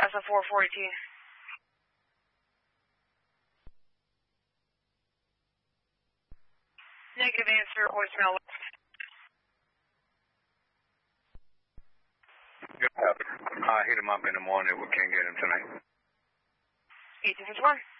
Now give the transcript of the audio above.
Casa 442. Negative answer, voicemail. I hit him up in the morning. We can't get him tonight. 1851.